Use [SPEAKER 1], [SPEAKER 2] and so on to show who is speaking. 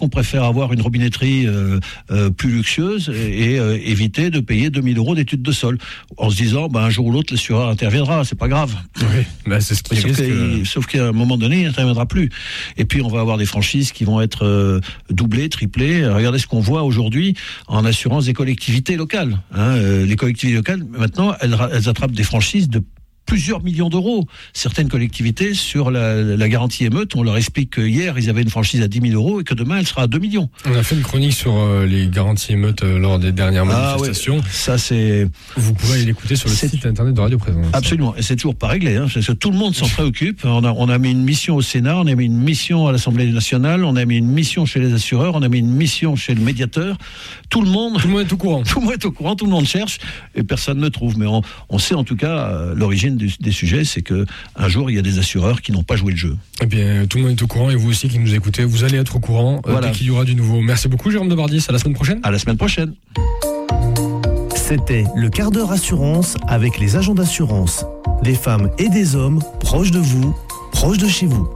[SPEAKER 1] qu'on préfère avoir une robinetterie plus luxueuse et éviter de payer 2 000 € d'études de sol, en se disant un jour ou l'autre l'assureur interviendra, c'est pas grave.
[SPEAKER 2] Oui, c'est ce qui risque.
[SPEAKER 1] Sauf qu'à un moment donné, il n'interviendra plus. Et puis on va avoir des franchises qui vont être doublées, triplées. Regardez ce qu'on voit aujourd'hui en assurance des collectivités locales. Les collectivités locales, maintenant, elles attrapent des franchises de plusieurs millions d'euros. Certaines collectivités, sur la garantie émeute, on leur explique que hier, ils avaient une franchise à 10 000 € et que demain, elle sera à 2 millions.
[SPEAKER 2] On a fait une chronique sur les garanties émeutes lors des dernières manifestations.
[SPEAKER 1] Ça, c'est...
[SPEAKER 2] Vous pouvez aller l'écouter sur le site internet de Radio Présence.
[SPEAKER 1] Absolument. Et c'est toujours pas réglé. Parce que tout le monde s'en préoccupe. On a mis une mission au Sénat, on a mis une mission à l'Assemblée nationale, on a mis une mission chez les assureurs, on a mis une mission chez le médiateur. Tout le monde est au courant. Tout le monde est au courant, tout le monde cherche et personne ne trouve. Mais on sait en tout cas l'origine des sujets, c'est que un jour il y a des assureurs qui n'ont pas joué le jeu.
[SPEAKER 2] Eh bien, tout le monde est au courant et vous aussi qui nous écoutez, vous allez être au courant dès qu'il y aura du nouveau. Merci beaucoup Jérôme Debardis, à la semaine prochaine.
[SPEAKER 1] À la semaine prochaine.
[SPEAKER 3] C'était le quart d'heure assurance avec les agents d'assurance. Des femmes et des hommes proches de vous, proches de chez vous.